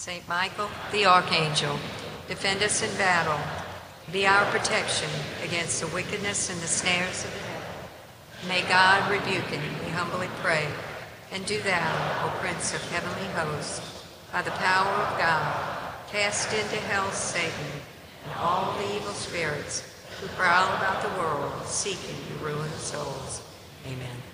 Saint Michael, the Archangel, defend us in battle. Be our protection against the wickedness and the snares of the devil. May God rebuke him, we humbly pray. And do thou, O Prince of heavenly hosts, by the power of God, cast into hell Satan and all the evil spirits who prowl about the world seeking the ruin of souls. Amen.